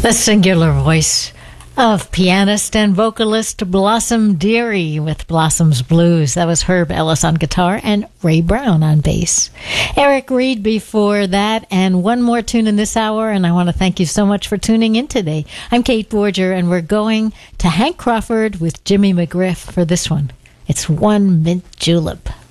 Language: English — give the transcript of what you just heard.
The singular voice of pianist and vocalist Blossom Dearie with Blossom's Blues. That was Herb Ellis on guitar and Ray Brown on bass. Eric Reed before that, and one more tune in this hour, and I want to thank you so much for tuning in today. I'm Kate Borger, and we're going to Hank Crawford with Jimmy McGriff for this one. It's One Mint Julep.